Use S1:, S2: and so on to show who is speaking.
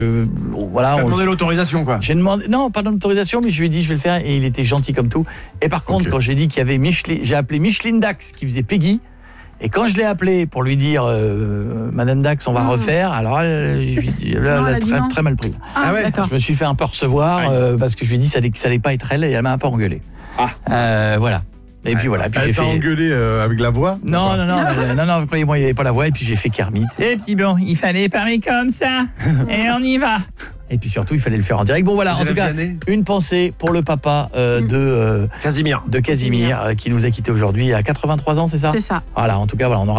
S1: voilà.
S2: T'as demandé l'autorisation, quoi.
S1: J'ai demandé, non, pas d'autorisation, mais je lui ai dit je vais le faire et il était gentil comme tout. Et par contre, quand j'ai dit qu'il y avait j'ai appelé Micheline Dax qui faisait Peggy. Et quand je l'ai appelée pour lui dire Madame Dax, on va refaire, alors elle a très mal pris.
S3: Ah ouais.
S1: Je me suis fait un peu recevoir parce que je lui ai dit que ça allait pas être elle et elle m'a un peu engueulé. Voilà. Et puis voilà, puis
S3: elle t'a engueulé avec la voix?
S1: Non, croyez-moi, il n'y avait pas la voix et puis j'ai fait Kermit.
S4: Et puis bon, il fallait parler comme ça. Et on y va.
S1: Et puis surtout, il fallait le faire en direct. Bon voilà, en tout cas, une pensée pour le papa de Casimir qui nous a quittés aujourd'hui à 83 ans, c'est ça?
S5: C'est ça.
S1: Voilà, en tout cas, voilà, on aura